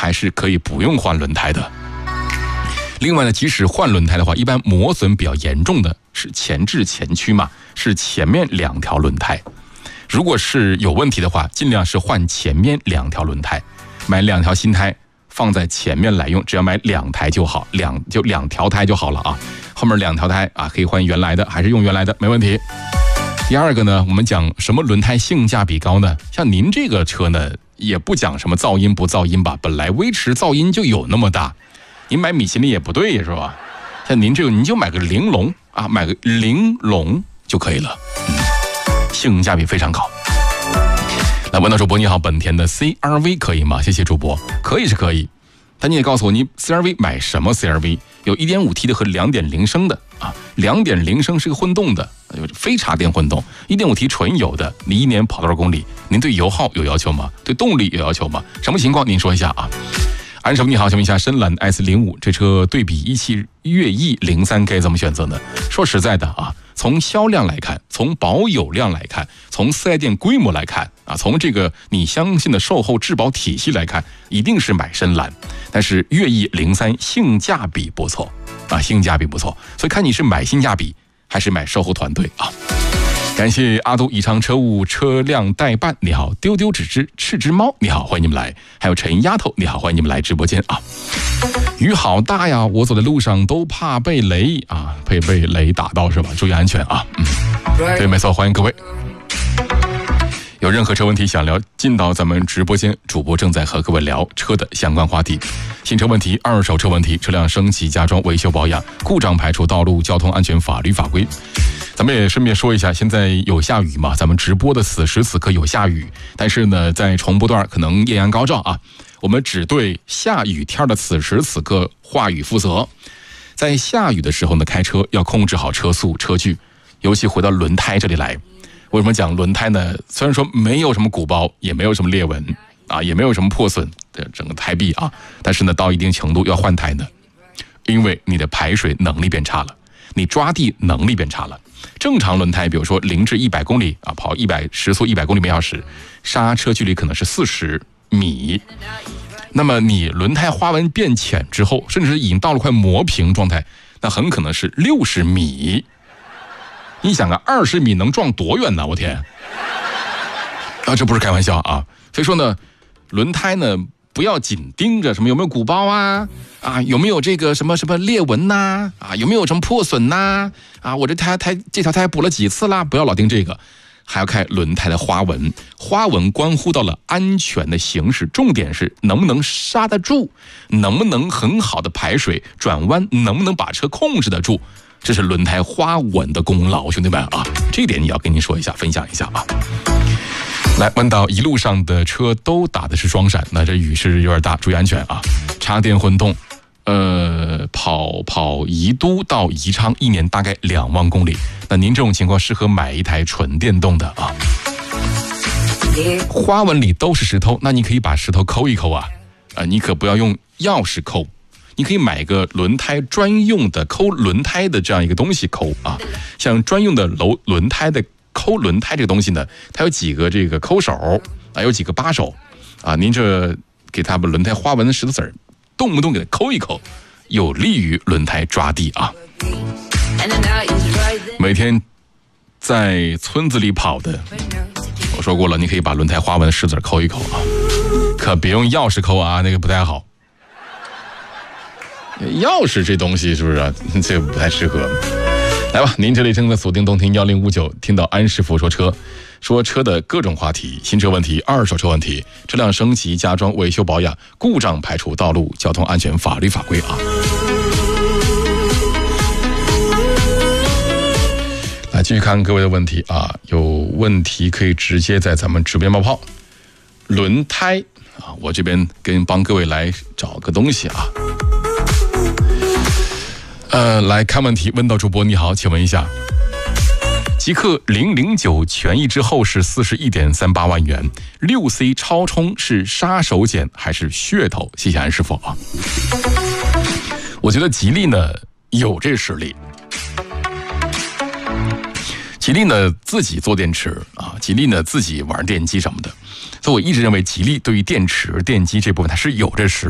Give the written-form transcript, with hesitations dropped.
还是可以不用换轮胎的。另外呢，即使换轮胎的话，一般磨损比较严重的是前置前驱嘛，是前面2条轮胎。如果是有问题的话，尽量是换前面2条轮胎，买2条新胎放在前面来用，只要买2台就好，2条胎就好了啊。后面2条胎啊，可以换原来的，还是用原来的，没问题。第二个呢，我们讲什么轮胎性价比高呢？像您这个车呢，也不讲什么噪音不噪音吧，本来威驰噪音就有那么大，您买米其林也不对是吧？像您这个，您就买个玲珑啊，买个玲珑就可以了，性价比非常高。来，问到主播你好，本田的 CR-V 可以吗？谢谢主播，可以是可以，但你也告诉我，你 CR-V 买什么 CR-V？ 有 1.5T 的和 2.0 升的啊 2.0 升是个混动的，非插电混动， 1.5T 纯油的，你1年跑多少公里？您对油耗有要求吗？对动力有要求吗？什么情况您说一下啊。安师傅你好，请问一下，深蓝 S05 这车对比1.7悦翼03该怎么选择呢？说实在的啊，从销量来看，从保有量来看，从4S店规模来看啊，从这个你相信的售后质保体系来看，一定是买深蓝。但是悦翼03性价比不错啊，性价比不错，所以看你是买性价比还是买售后团队啊。感谢阿都宜昌车务车辆代办，你好，丢丢纸只赤只猫，你好，欢迎你们来。还有陈丫头，你好，欢迎你们来直播间啊。雨好大呀，我走在路上都怕被雷啊，被雷打到是吧？注意安全啊。对，没错，欢迎各位。有任何车问题想聊，进到咱们直播间，主播正在和各位聊车的相关话题。新车问题、二手车问题、车辆升级加装、维修保养、故障排除、道路交通安全法律法规。咱们也顺便说一下，现在有下雨嘛，咱们直播的此时此刻有下雨，但是呢，在重播段可能艳阳高照啊，我们只对下雨天的此时此刻话语负责。在下雨的时候呢，开车要控制好车速车距，尤其回到轮胎这里来。为什么讲轮胎呢？虽然说没有什么鼓包，也没有什么裂纹啊，也没有什么破损的整个胎壁啊，但是呢，到一定程度要换胎的，因为你的排水能力变差了，你抓地能力变差了。正常轮胎，比如说0至100公里啊，跑时速100公里每小时，刹车距离可能是40米。那么你轮胎花纹变浅之后，甚至已经到了快磨平状态，那很可能是60米。你想啊，20米能撞多远呢？我天！啊，这不是开玩笑啊。所以说呢，轮胎呢不要紧盯着什么有没有鼓包啊，有没有这个什么裂纹呐，有没有什么破损呐，我这条胎补了几次啦？不要老盯这个，还要看轮胎的花纹。花纹关乎到了安全的行驶，重点是能不能刹得住，能不能很好的排水，转弯能不能把车控制得住。这是轮胎花纹的功劳，兄弟们啊，这一点你要跟您说一下，分享一下啊。来，问到一路上的车都打的是双闪，那这雨是有点大，注意安全啊。插电混动，跑宜都到宜昌1年大概2万公里，那您这种情况适合买一台纯电动的啊。花纹里都是石头，那你可以把石头抠一抠啊，你可不要用钥匙抠。你可以买一个轮胎专用的抠轮胎的这样一个东西抠啊，像专用的轮胎的抠轮胎这个东西呢，它有几个这个抠手啊，有几个把手啊，您这给它把轮胎花纹的石头子儿动不动给它抠一抠，有利于轮胎抓地啊。每天在村子里跑的，我说过了，你可以把轮胎花纹的石子抠一抠啊，可别用钥匙抠啊，那个不太好。钥匙这东西是不是啊？这个不太适合。来吧，您这里正在锁定动听1059，听到安师傅说车的各种话题，新车问题、二手车问题、车辆升级加装、维修保养、故障排除、道路交通安全法律法规啊。来继续看各位的问题啊，有问题可以直接在咱们直播间冒泡。轮胎啊，我这边帮各位来找个东西啊。来看问题，问到主播你好，请问一下，极氪009权益之后是41.38万元，6C 超充是杀手锏还是噱头？谢谢安师傅啊。我觉得吉利呢有这实力，吉利呢自己做电池啊，吉利呢自己玩电机什么的，所以我一直认为吉利对于电池电机这部分它是有这实力。